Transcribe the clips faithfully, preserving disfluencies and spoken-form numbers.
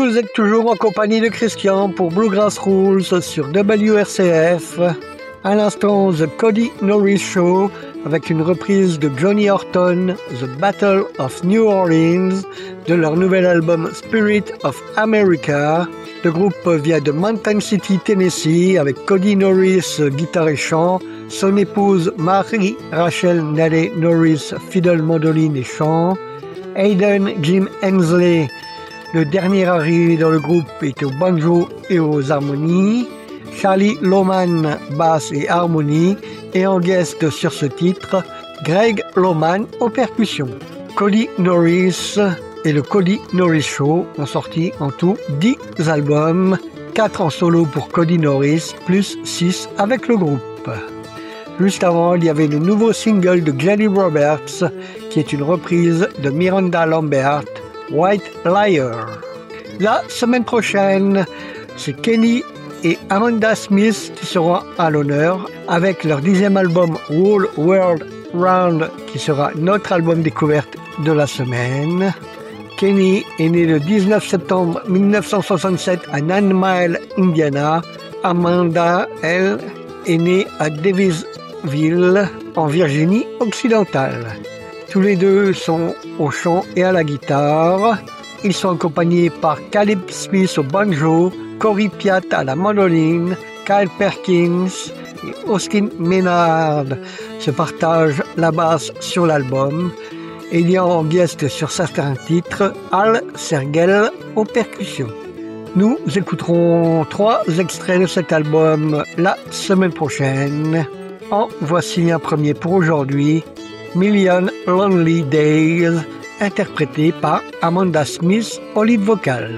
Vous êtes toujours en compagnie de Christian pour Bluegrass Rules sur W R C F. À l'instant, The Cody Norris Show avec une reprise de Johnny Horton, The Battle of New Orleans, de leur nouvel album Spirit of America. Le groupe vient de Mountain City, Tennessee, avec Cody Norris, guitare et chant, son épouse Marie Rachel Nellie Norris, fiddle, mandoline et chant, Hayden Jim Hensley, le dernier arrivé dans le groupe, est au banjo et aux harmonies, Charlie Lohman, basse et harmonie, et en guest sur ce titre, Greg Lohman aux percussions. Cody Norris et le Cody Norris Show ont sorti en tout dix albums, quatre en solo pour Cody Norris, plus six avec le groupe. Juste avant, il y avait le nouveau single de Glennie Roberts, qui est une reprise de Miranda Lambert, White Liar. La semaine prochaine, c'est Kenny et Amanda Smith qui seront à l'honneur avec leur dixième album Whole World Round, qui sera notre album découverte de la semaine. Kenny est né le dix-neuf septembre mille neuf cent soixante-sept à Nine Mile, Indiana. Amanda, elle, est née à Davisville, en Virginie occidentale. Tous les deux sont au chant et à la guitare. Ils sont accompagnés par Caleb Smith au banjo, Corey Piat à la mandoline, Kyle Perkins et Austin Maynard se partagent la basse sur l'album. Et il y a en guest sur certains titres Al Sergel aux percussions. Nous écouterons trois extraits de cet album la semaine prochaine. En voici un premier pour aujourd'hui. Million Lonely Days, interprété par Amanda Smith au lead vocal.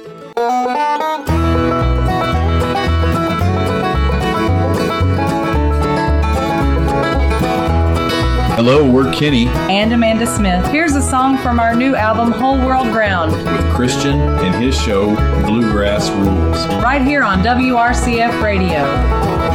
Hello, we're Kenny and Amanda Smith. Here's a song from our new album, Whole World Round, with Christian and his show, Bluegrass Rules, right here on W R C F Radio.